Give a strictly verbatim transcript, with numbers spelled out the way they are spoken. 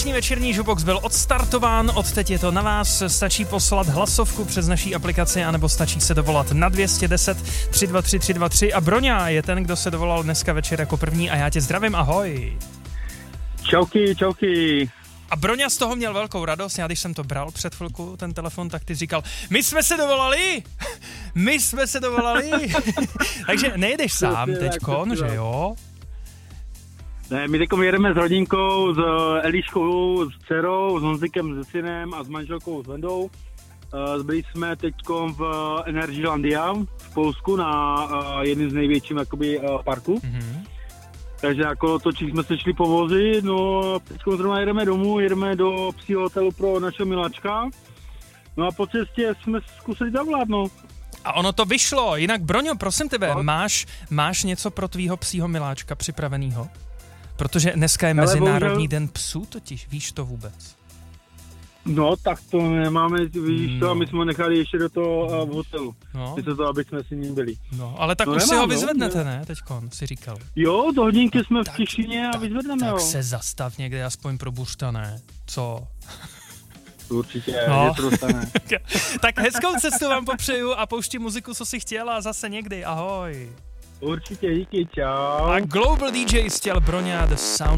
Dnešní večerní Jukebox byl odstartován, odteď je to na vás, stačí poslat hlasovku přes naší aplikaci, anebo stačí se dovolat na dva deset tři dva tři tři dva tři a Broňa je ten, kdo se dovolal dneska večer jako první a já tě zdravím, ahoj. Čauky, čauky. A Broňa z toho měl velkou radost, já když jsem to bral před chvilku, ten telefon, tak ty říkal, my jsme se dovolali, my jsme se dovolali, takže nejedeš sám teďkon, že jo? Ne, my teďkom jedeme s rodinkou, s Eliškou, s dcerou, s Honzikem, s synem a s manželkou, s Vendou. Byli jsme teďkom v Energylandia v Polsku na jedním z největších jakoby parků. Mm-hmm. Takže jako točili jsme se šli po vozy, no teďkom zrovna jedeme domů, jedeme do psího hotelu pro našeho miláčka. No a po cestě jsme zkusili zavolat, no. A ono to vyšlo, jinak Broňo, prosím tebe, máš, máš něco pro tvýho psího miláčka připravenýho? Protože dneska je Mezinárodní bohužel... den psů, totiž, víš to vůbec? No, tak to nemáme, víš no. to, a my jsme ho nechali ještě do toho uh, hotelu. No. Místo toho, aby jsme si ním byli. No, ale tak no, už nemám, si ho vyzvednete, no, ne, teďkon, si říkal. Jo, do hodinky jsme no, v Těšíně a vyzvedneme tak ho. Tak se zastav někde aspoň pro buřta, ne? Co? Určitě, no. Je to dostane. Tak hezkou cestu vám popřeju a pouští muziku, co si chtěla, zase někdy, ahoj. Určitě, díky, čau. A Global D J stěl Broňa, The Sound